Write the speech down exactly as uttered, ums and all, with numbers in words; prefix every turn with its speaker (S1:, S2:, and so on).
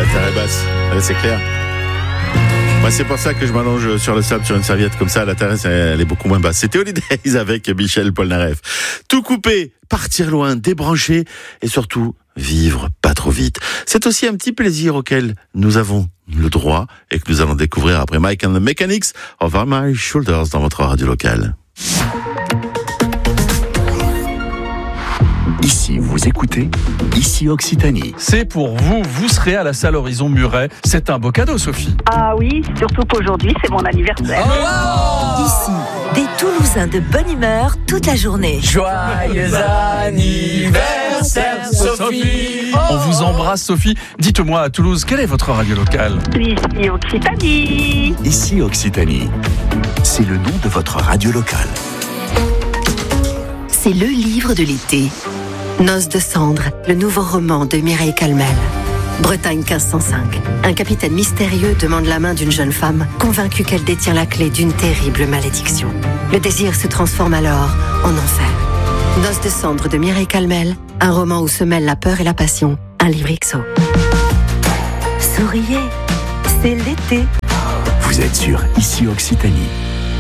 S1: terre est basse, ouais, c'est clair. Moi, c'est pour ça que je m'allonge sur le sable sur une serviette comme ça. La terre, elle est beaucoup moins basse. C'était Holidays avec Michel Polnareff. Tout couper, partir loin, débrancher et surtout vivre pas trop vite. C'est aussi un petit plaisir auquel nous avons le droit et que nous allons découvrir après Mike and the Mechanics Over My Shoulders dans votre radio locale.
S2: Ici, vous écoutez Ici Occitanie.
S3: C'est pour vous, vous serez à la salle Horizon Muret. C'est un beau cadeau, Sophie.
S4: Ah oui, surtout qu'aujourd'hui, c'est mon anniversaire.
S3: Oh
S5: Ici, des Toulousains de bonne humeur toute la journée.
S3: Joyeux anniversaire, Sophie. On vous embrasse, Sophie. Dites-moi, à Toulouse, quelle est votre radio locale?
S4: Ici Occitanie.
S2: Ici Occitanie. C'est le nom de votre radio locale.
S5: C'est le livre de l'été. Noces de cendres, le nouveau roman de Mireille Calmel. Bretagne quinze cent cinq. Un capitaine mystérieux demande la main d'une jeune femme, convaincue qu'elle détient la clé d'une terrible malédiction. Le désir se transforme alors en enfer. Noces de cendres de Mireille Calmel, un roman où se mêlent la peur et la passion. Un livre X O. Souriez, c'est l'été.
S2: Vous êtes sur Ici Occitanie.